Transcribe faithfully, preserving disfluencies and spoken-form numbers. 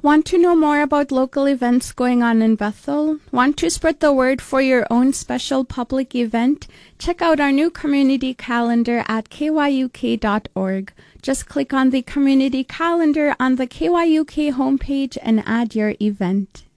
Want to know more about local events going on in Bethel? Want to spread the word for your own special public event? Check out our new community calendar at K Y U K dot org. Just click on the community calendar on the K Y U K homepage and add your event.